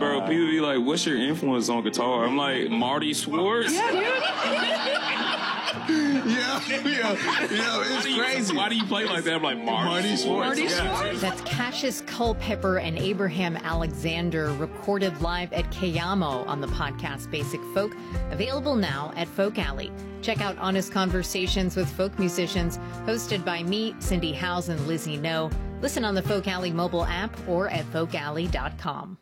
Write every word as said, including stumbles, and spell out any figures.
bro, people be like, what's your influence on guitar? I'm like, Marty Swartz? Yeah, dude. yeah, yeah, yeah, it's why crazy. You, why do you play like that? I'm like, Marty, Marty Swartz. Marty yeah. Swartz? That's Cassius Culpepper and Abraham Alexander, recorded live at Kayamo on the podcast Basic Folk, available now at Folk Alley. Check out Honest Conversations with Folk Musicians, hosted by me, Cindy Howes, and Lizzie No. Listen on the Folk Alley mobile app or at folk alley dot com.